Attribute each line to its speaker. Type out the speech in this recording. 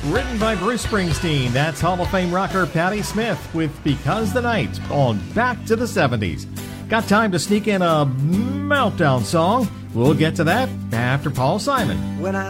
Speaker 1: Written by Bruce Springsteen, that's Hall of Fame rocker Patti Smith with Because the Night on Back to the 70s. Got time to sneak in a meltdown song? We'll get to that after Paul Simon.
Speaker 2: When I